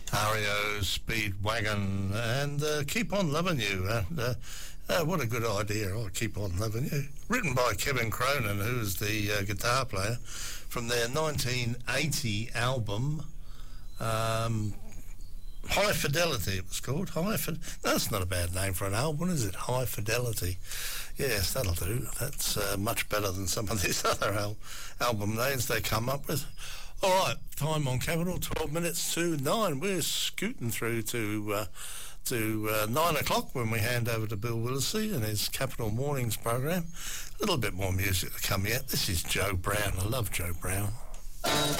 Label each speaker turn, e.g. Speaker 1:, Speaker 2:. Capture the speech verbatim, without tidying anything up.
Speaker 1: R E O Speedwagon, and uh, Keep On Loving You. And, uh, uh, what a good idea, oh, Keep On Loving You. Written by Kevin Cronin, who's the uh, guitar player, from their nineteen eighty album, um, High Fidelity, it was called. High Fid- That's not a bad name for an album, is it? High Fidelity. Yes, that'll do. That's uh, much better than some of these other al- album names they come up with. All right, time on Capital, twelve minutes to nine. We're scooting through to uh, to uh, nine o'clock when we hand over to Bill Willisey and his Capital Mornings program. A little bit more music to come yet. This is Joe Brown. I love Joe Brown.